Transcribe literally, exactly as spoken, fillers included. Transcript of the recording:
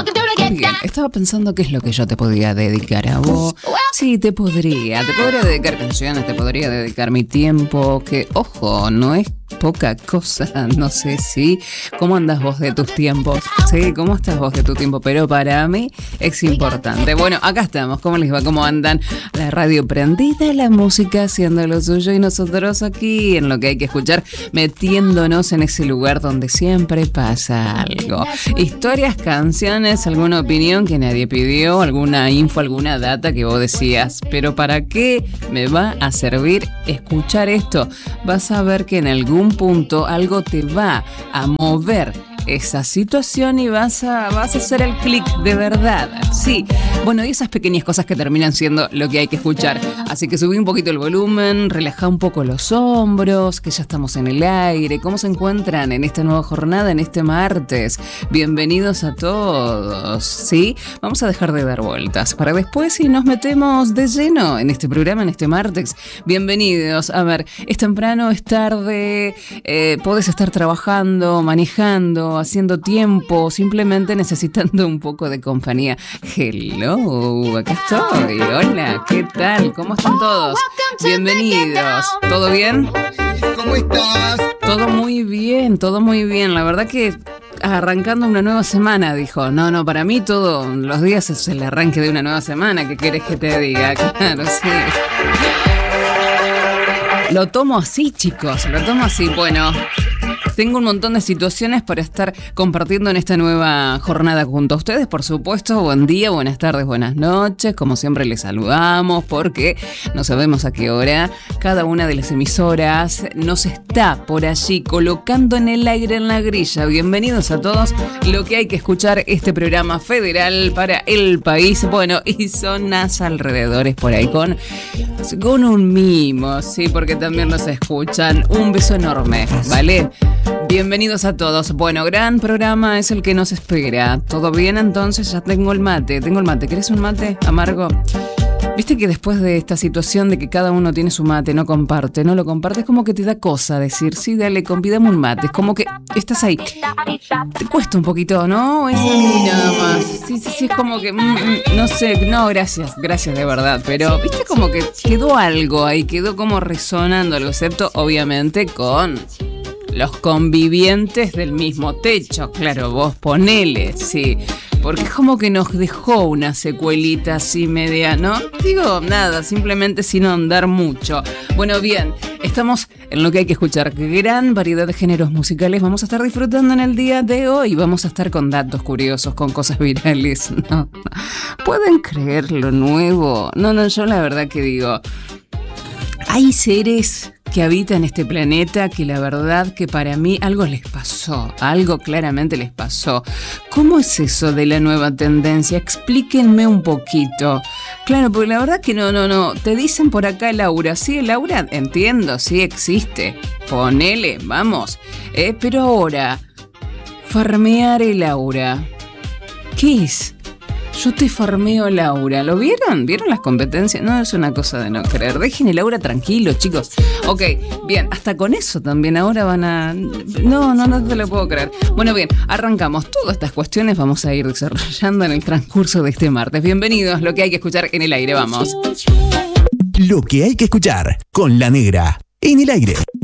Bien, estaba pensando qué es lo que yo te podría dedicar a vos. Sí, te podría, te podría dedicar canciones, te podría dedicar mi tiempo, que, ojo, no es poca cosa, no sé si, ¿cómo andas vos de tus tiempos? Sí, ¿cómo estás vos de tu tiempo? Pero para mí es importante. Bueno, acá estamos, ¿cómo les va? ¿Cómo andan? La radio prendida, la música haciendo lo suyo y nosotros aquí en lo que hay que escuchar, metiéndonos en ese lugar donde siempre pasa algo. Historias, canciones, alguna opinión que nadie pidió, alguna info, alguna data que vos decías, pero ¿para qué me va a servir escuchar esto? Vas a ver que en algún punto algo te va a mover esa situación y vas a, vas a hacer el clic de verdad. Sí, bueno, y esas pequeñas cosas que terminan siendo lo que hay que escuchar. Así que subí un poquito el volumen, relajá un poco los hombros, que ya estamos en el aire. ¿Cómo se encuentran en esta nueva jornada, en este martes? Bienvenidos a todos, ¿sí? Vamos a dejar de dar vueltas para después si nos metemos de lleno en este programa, en este martes. Bienvenidos. A ver, es temprano, es tarde, eh, podés estar trabajando, manejando, haciendo tiempo, simplemente necesitando un poco de compañía. Hello, acá estoy. Hola, ¿qué tal? ¿Cómo están todos? Bienvenidos. ¿Todo bien? ¿Cómo estás? Todo muy bien, todo muy bien. La verdad que arrancando una nueva semana, dijo. No, no, para mí todos los días es el arranque de una nueva semana. ¿Qué querés que te diga? Claro, sí. Lo tomo así, chicos, lo tomo así. Bueno, tengo un montón de situaciones para estar compartiendo en esta nueva jornada junto a ustedes, por supuesto. Buen día, buenas tardes, buenas noches. Como siempre les saludamos porque no sabemos a qué hora cada una de las emisoras nos está por allí colocando en el aire en la grilla. Bienvenidos a todos. Lo que hay que escuchar, este programa federal para el país. Bueno, y zonas alrededores por ahí con, con un mimo, sí, porque también nos escuchan. Un beso enorme, ¿vale? Bienvenidos a todos. Bueno, gran programa es el que nos espera. ¿Todo bien? Entonces ya tengo el mate. Tengo el mate. ¿Querés un mate amargo? Viste que después de esta situación de que cada uno tiene su mate, no comparte, no lo comparte, es como que te da cosa decir, sí, dale, convidame un mate. Es como que estás ahí. Te cuesta un poquito, ¿no? Es ahí nada más. Sí, sí, sí, es como que, mm, no sé, no, gracias, gracias de verdad. Pero, viste, como que quedó algo ahí, quedó como resonando algo, excepto, obviamente, con los convivientes del mismo techo. Claro, vos ponele, sí. Porque es como que nos dejó una secuelita así media, ¿no? Digo, nada, simplemente sin ahondar mucho. Bueno, bien, estamos en lo que hay que escuchar. Gran variedad de géneros musicales vamos a estar disfrutando en el día de hoy. Vamos a estar con datos curiosos, con cosas virales, ¿no? ¿Pueden creer lo nuevo? No, no, yo la verdad que digo, hay seres que habitan este planeta que la verdad que para mí algo les pasó, algo claramente les pasó. ¿Cómo es eso de la nueva tendencia? Explíquenme un poquito. Claro, porque la verdad que no, no, no. Te dicen por acá el aura. Sí, el aura, entiendo, sí existe. Ponele, vamos. Eh, pero ahora, farmear el aura. ¿Qué es? Yo te farmeo el aura. ¿Lo vieron? ¿Vieron las competencias? No, es una cosa de no creer. Dejen el aura tranquilo, chicos. Ok, bien. Hasta con eso también ahora van a... No, no, no te lo puedo creer. Bueno, bien. Arrancamos. Todas estas cuestiones vamos a ir desarrollando en el transcurso de este martes. Bienvenidos. Lo que hay que escuchar en el aire. Vamos. Lo que hay que escuchar con La Negra en el aire.